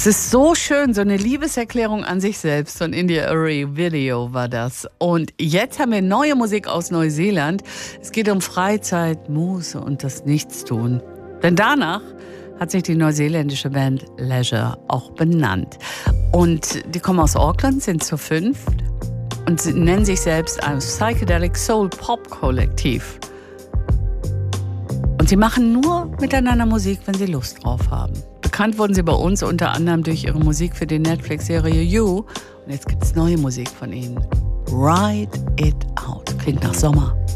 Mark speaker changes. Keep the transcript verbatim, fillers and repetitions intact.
Speaker 1: Es ist so schön, so eine Liebeserklärung an sich selbst. Von India Arie Video war das. Und jetzt haben wir neue Musik aus Neuseeland. Es geht um Freizeit, Muße und das Nichtstun. Denn danach hat sich die neuseeländische Band Leisure auch benannt. Und die kommen aus Auckland, sind zu fünft und sie nennen sich selbst ein Psychedelic Soul Pop Kollektiv. Und sie machen nur miteinander Musik, wenn sie Lust drauf haben. Bekannt wurden sie bei uns unter anderem durch ihre Musik für die Netflix-Serie You. Und jetzt gibt es neue Musik von ihnen. Ride It Out. Klingt nach Sommer.